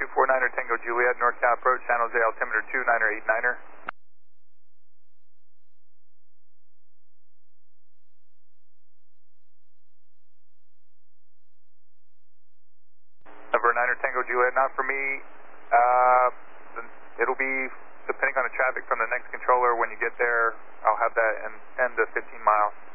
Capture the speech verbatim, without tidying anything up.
two four niner Tango Juliet, NorCal approach, San Jose altimeter two niner eight niner. Number niner Tango Juliet, not for me. Uh, it'll be depending on the traffic from the next controller. When you get there, I'll have that in ten to fifteen miles.